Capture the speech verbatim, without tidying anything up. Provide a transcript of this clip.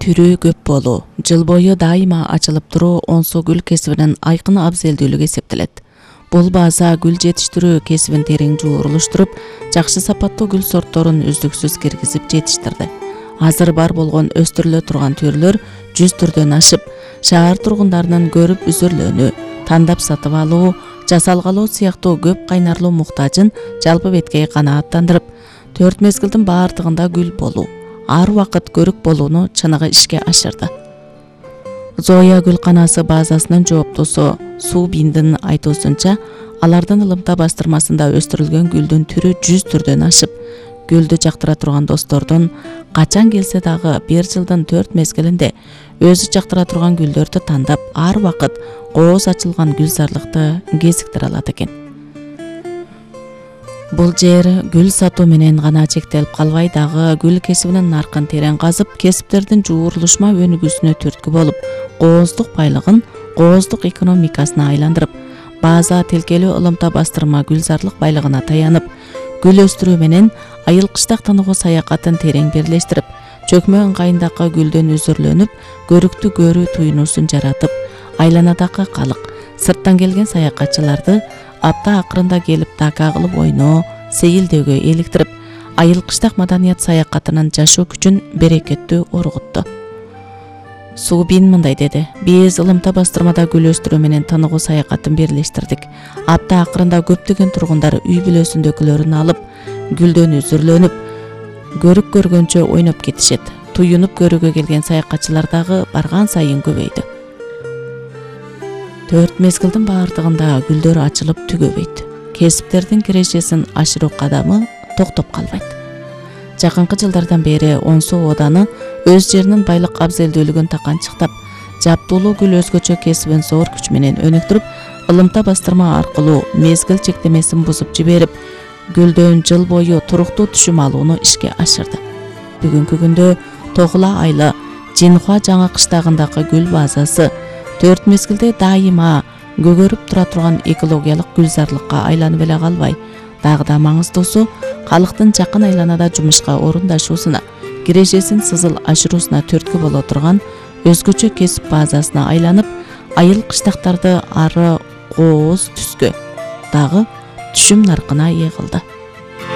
түрү көп болуу, жыл бою дайыма ачылып туруу онсу гүл кесибинин айкын абзелдүүлүгү эсептелет. Бул база гүл жетиштирүү кесибин терең жуурулуштуруп, жакшы сапаттуу гүл сортторун үздүксүз киргизип жетиштирди. Азыр бар болгон өстүрүлө турган түрлөр жүз түрдөн ашып, шаар тургундарынын көрүп үзүрлөөнү, тандап сатып алуу, жасалгалоо сыяктуу көп кайнарлуу муктажын жалпы беткей канааттандырып, төрт мезгилдин баардыгында гүл болуу, ар убакыт көрүк болууну чыныгы ишке ашырды. Зоя гүлканасы базасынын жооптусу Суу Биндин айтуусунча, алардын ылымта бастырмасында өстүрүлгөн гүлдүн түрү жүз түрдөн ашып, гүлдү жактыра турган достордун качан келсе дагы бир жылдын төрт мезгилинде өзү жактыра турган гүлдөрдү тандап, ар убакыт кооз ачылган гүлзарлыкты кезиктире алат экен. Бул жер гүл сатуу менен гана чектелип калбай дагы гүл кесибинин наркын терең казып, кесиптердин жуурулушма өнүгүүсүнө түрткү болуп, кооздук байлыгын кооздук экономикасына айландырып, база тилкелүү ылымта бастырма гүлзарлык байлыгына таянып, гүл өстүрүү менен айыл кыштак тыныгуу саякатын терең бирлештирип, чөкмө ыңгайындагы гүлдөн үзүрлөнүп, көрүктү көрүү туюнуусун жаратып, айланадагы калык, сырттан келген саякатчыларды апта акырында келип така кылып ойноо, сейилдөөгө эликтирип, айыл кыштак маданият саякатынын жашоо күчүн берекеттүү оргутту. Суу Бин мындай деди: биз ылымта бастырмада гүл өстүрүү менен тыныгуу саякатын бирлештирдик. Апта акырында көптөгөн тургундар үй бүлөсүндөгүлөрүн алып, гүлдөн үзүрлөнүп, көрүк көргөнчө ойноп кетишет. Туюнуп көрүүгө келген саякатчылар дагы барган сайын көбөйдү. Төрт мезгилдин баардыгында гүлдөр ачылып түгөбөйт. Кесиптердин кирешесин ашыруу кадамы токтоп калбайт. Жакынкы жылдардан бери Онсу ооданы өз жеринин байлык абзелдүүлүгүн таканчыктап, жаптуулуу гүл өзгөчө кесибин зор күч менен өнүктүрүп, ылымта бастырма аркылуу мезгил чектемесин бузуп жиберип, гүлдөн жыл бою туруктуу түшүм алууну ишке ашырды. Бүгүнкү күндө Тогула Айла Жинхуа жаңы кыштагындагы гүл базасы төрт мезгилде дайыма көгөрүп тура турган экологиялык гүлзарлыкка айланып эле калбай, дагы да маңыздуусу калктын жакын айланада жумушка орундашуусуна, кирешесин сызыл ашыруусуна түрткү боло турган өзгөчө кесип базасына айланып, айыл кыштактарды ары кооз түскө, дагы түшүм наркына ээ кылды.